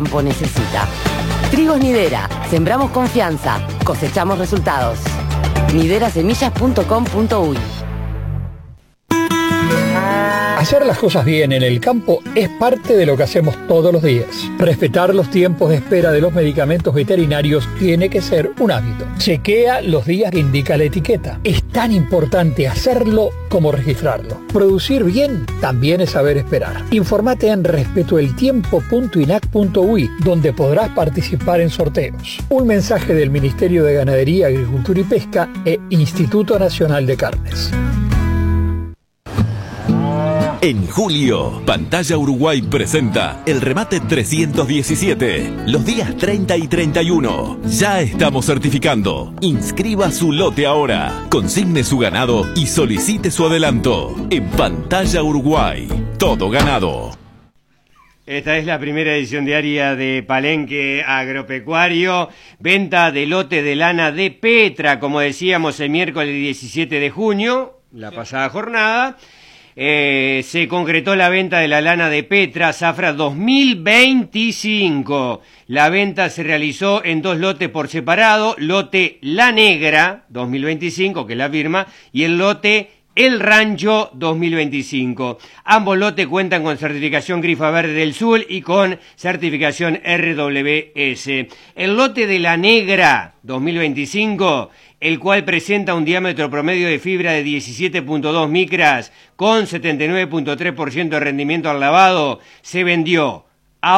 campo necesita. Trigos Nidera, sembramos confianza, cosechamos resultados. Niderasemillas.com.uy. Hacer las cosas bien en el campo es parte de lo que hacemos todos los días. Respetar los tiempos de espera de los medicamentos veterinarios tiene que ser un hábito. Chequea los días que indica la etiqueta. Es tan importante hacerlo como registrarlo. Producir bien también es saber esperar. Infórmate en respetoeltiempo.inac.uy, donde podrás participar en sorteos. Un mensaje del Ministerio de Ganadería, Agricultura y Pesca e Instituto Nacional de Carnes. En julio, Pantalla Uruguay presenta el remate 317, los días 30 y 31. Ya estamos certificando. Inscriba su lote ahora, consigne su ganado y solicite su adelanto. En Pantalla Uruguay, todo ganado. Esta es la primera edición diaria de Palenque Agropecuario. Venta de lote de lana de Petra, como decíamos el miércoles 17 de junio, la pasada jornada. Se concretó la venta de la lana de Petra Zafra 2025. La venta se realizó en dos lotes por separado: lote La Negra 2025, que es la firma, y el lote El Rancho 2025. Ambos lotes cuentan con certificación Grifa Verde del Sur y con certificación RWS. El lote de La Negra 2025, el cual presenta un diámetro promedio de fibra de 17.2 micras con 79.3% de rendimiento al lavado, se vendió a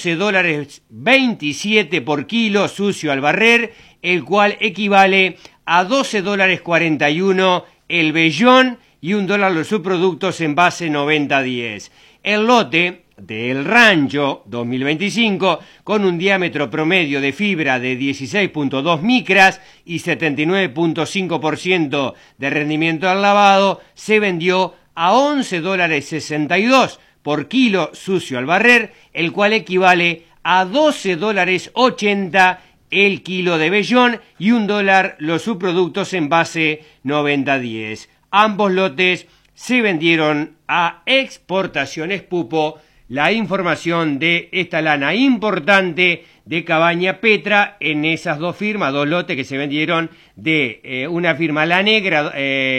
$11.27 por kilo sucio al barrer, el cual equivale a $12.41 el vellón y $1 los subproductos en base 90-10. El lote del Rancho 2025, con un diámetro promedio de fibra de 16.2 micras y 79.5% de rendimiento al lavado, se vendió a $11.62 por kilo sucio al barrer, el cual equivale a $12.80 el kilo de vellón y $1 los subproductos en base 90-10. Ambos lotes se vendieron a Exportaciones Pupo. La información de esta lana importante de Cabaña Petra en esas dos firmas, dos lotes que se vendieron de una firma La Negra,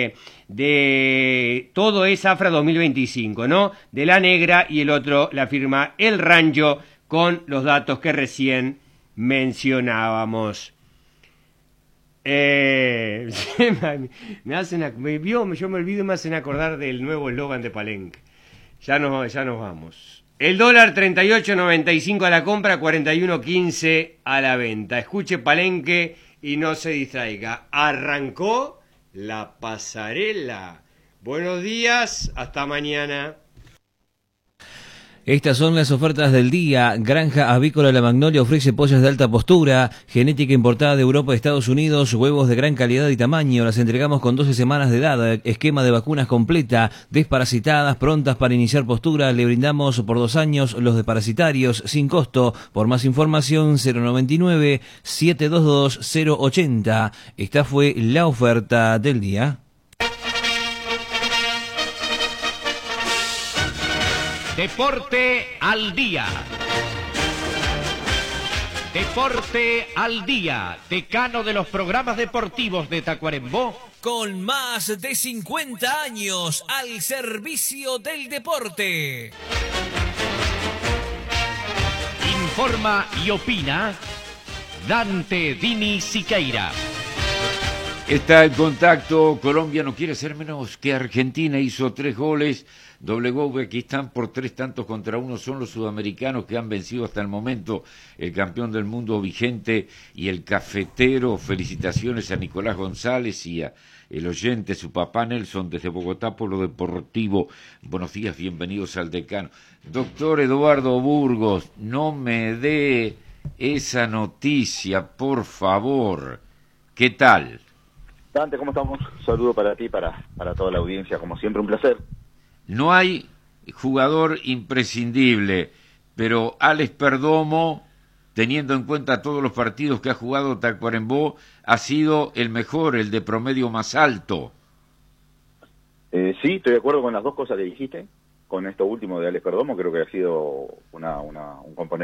de todo es Zafra 2025, ¿no? De La Negra, y el otro la firma El Rancho, con los datos que recién mencionábamos. Yo me olvido y me hacen acordar del nuevo eslogan de Palenque. Ya nos vamos. El dólar 38.95 a la compra, 41.15 a la venta. Escuche Palenque y no se distraiga. Arrancó la pasarela. Buenos días, hasta mañana. Estas son las ofertas del día. Granja Avícola La Magnolia ofrece pollas de alta postura, genética importada de Europa y Estados Unidos, huevos de gran calidad y tamaño. Las entregamos con 12 semanas de edad, esquema de vacunas completa, desparasitadas, prontas para iniciar postura. Le brindamos por 2 años los desparasitarios sin costo. Por más información, 099-722-080. Esta fue la oferta del día. Deporte al día. Deporte al día, decano de los programas deportivos de Tacuarembó. Con más de 50 años al servicio del deporte. Informa y opina Dante Dini Siqueira. Está en contacto. Colombia no quiere ser menos que Argentina. Hizo 3 goles. Doblegó Uzbekistán por 3-1. Son los sudamericanos que han vencido hasta el momento el campeón del mundo vigente y el cafetero. Felicitaciones a Nicolás González y a el oyente, su papá Nelson, desde Bogotá, Polo Deportivo. Buenos días, bienvenidos al decano. Doctor Eduardo Burgos, no me dé esa noticia, por favor. ¿Qué tal? Dante, ¿cómo estamos? Un saludo para ti, para toda la audiencia, como siempre, un placer. No hay jugador imprescindible, pero Alex Perdomo, teniendo en cuenta todos los partidos que ha jugado Tacuarembó, ha sido el mejor, el de promedio más alto. Sí, estoy de acuerdo con las dos cosas que dijiste. Con esto último de Alex Perdomo, creo que ha sido un componente